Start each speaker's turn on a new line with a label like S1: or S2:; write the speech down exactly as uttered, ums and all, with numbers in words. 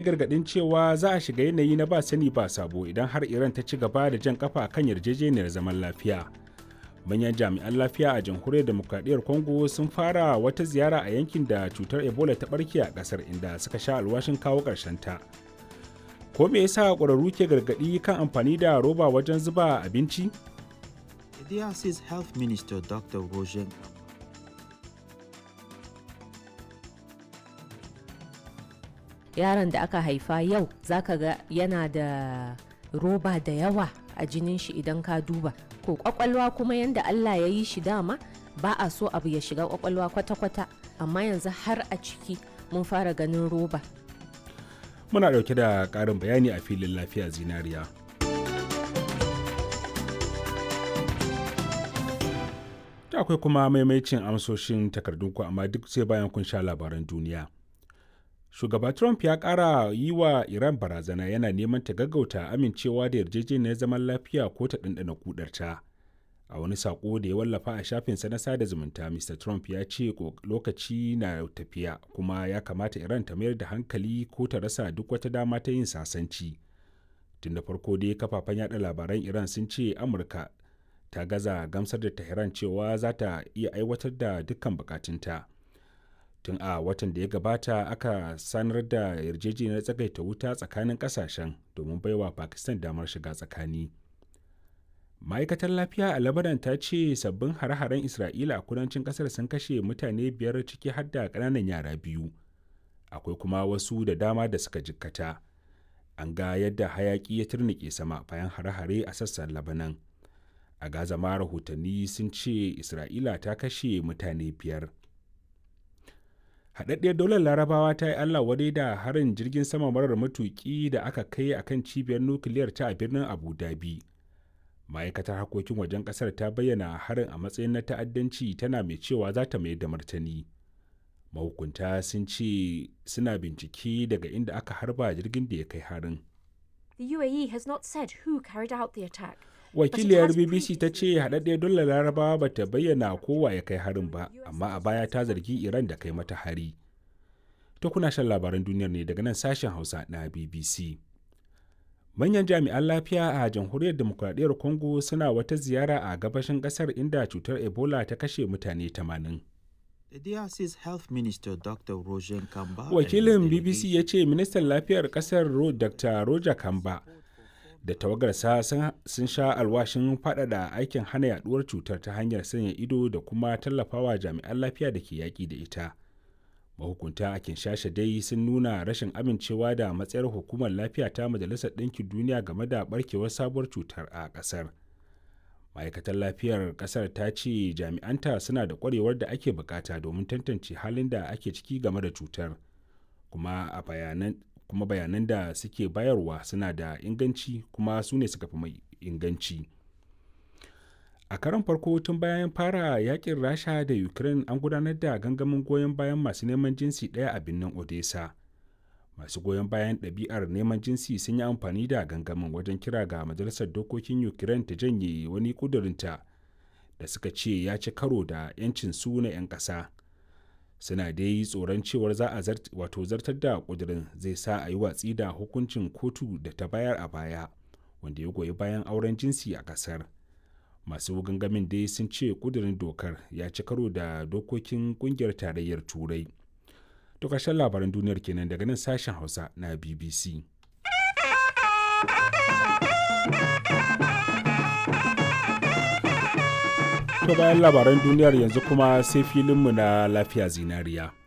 S1: gargaɗin cewa za a shiga yanayi na ba sani ba sabo idan har Iran ta ci gaba da jan kafa kan yarjejeniyar zaman lafiya. Manyan jami'an lafiya a jamhuriyar demokradiyyar Congo sun fara wata ziyara a yankin da cutar Ebola ta barke a ƙasar, inda suka sha alwashin kawo ta. Ko me yasa ƙwararru ke gargaɗi kan amfani da roba wajen zuba abinci?
S2: D R C's Health Minister Doctor Roger
S3: Yaron da aka haifa yau zaka ga yana da roba da yawa a jinin shi idan ka duba. Ko kwakwalwa kuma yanda Allah ya yi shi dama ba a so abu ya shiga kwakwalwa kwata-kwata, amma yanzu har a ciki mun fara ganin roba.
S1: Muna ɗauke da ƙarin bayani a filin lafiya zinariya. Ta akwai kuma maimaicin amsoshin takardunku, amma duk sai bayan kun sha labaran duniya. Shugaba Trump ya ƙara yi wa Iran barazana, yana neman ta gaggauta amincewa da yarjejeniyar zaman lafiya ko ta ɗanɗana kudarta. A wani saƙo da ya wallafa a shafinsa na sada zumunta, Mr Trump ya ce lokaci na tafiya kuma ya kamata Iran ta mayar da hankali ko ta rasa duk wata dama ta yin sasanci. Tun da farko dai kafafen yada labaran Iran sun ce Amurka ta gaza gamsar da Tehran cewa za ta iya aiwatar da dukkan bukatunta. Tun a watan da ya gabata aka sanar da yarjejeniyar tsagaita wuta tsakanin kasashen domin baiwa Pakistan damar shiga tsakani. Ma'aikatar lafiya a Lebanon ta ce sabbin hare-haren Isra'ila a kudancin kasar sun kashe mutane biyar, ciki har da ƙananan yara biyu. Akwai kuma wasu da dama da suka jikkata. An ga yadda hayaƙi ya turnike sama bayan hare-hare a sassan Lebanon. A Gaza ma rahotanni sun ce Isra'ila ta kashe mutane biyar. Haɗaɗɗiyar daular Larabawa ta yi Allah wadai da harin jirgin sama marar matuƙi da aka kai a kan cibiyar nukiliyar ta a birnin Abu Dhabi. Ma'aikatar harkokin wajen ƙasar ta bayyana harin a matsayin na ta'addanci, tana mai cewa za ta mayar da martani. Mahukunta sun ce suna bincike daga inda aka harba jirgin da ya kai harin.
S4: The U A E has not said who carried out the attack.
S1: Wakiliyar B B C ta ce haɗaɗɗiyar daular Larabawa ba ta bayyana kowa ya kai harin ba, amma a baya ta zargi Iran da kai mata hari. To kuna shan labaran duniyar ne daga nan sashen Hausa na B B C. Manyan jami'an lafiya a jamhuriyar demokradiyyar Congo suna wata ziyara a gabashin ƙasar, inda cutar Ebola ta kashe mutane tamanin.
S2: The D R C's Health Minister Doctor Roger Kamba.
S1: Wakilin B B C ya ce ministan lafiyar ƙasar Doctor Roger Kamba da tawagarsa sun sha alwashin faɗaɗa aikin hana yaduwar cutar ta hanyar sanya ido da kuma tallafawa jami'an lafiya da ke yaƙi da ita. Mahukunta a Kinshasa dai sun nuna rashin amincewa da matsayar hukumar lafiya ta Majalisar Ɗinkin Duniya game da barkewar sabuwar cutar a ƙasar. Ma'aikatar lafiyar ƙasar ta ce jami'anta suna da ƙwarewar da ake bukata domin tantance halin da ake ciki game da cutar, kuma a bayanan kuma bayanan da suke bayarwa suna da inganci, kuma su ne suka fi mai inganci. A karon farko tun bayan fara yakin Rasha da Ukraine, an gudanar da gangamin goyon bayan masu neman jinsi ɗaya a birnin Odessa. Masu goyon bayan ɗabi'ar neman jinsi sun yi amfani da gangamin wajen kira ga Majalisar Dokokin Ukraine ta janye wani ƙudurinta da suka ce ya ci karo da 'yancin su na 'yan ƙasa. Suna dai tsoron cewar za a wato zartar da ƙudurin zai sa a yi watsi da hukuncin kotu da ta bayar a baya, wanda ya goyi bayan auren jinsi a ƙasar. Masu gangamin dai sun ce ƙudurin dokar ya ci karo da dokokin ƙungiyar tarayyar Turai. To ƙarshen labaran duniyar kenan daga nan sashen Hausa na B B C. To bayan labaran duniyar yanzu kuma sai filinmu na lafiya zinariya.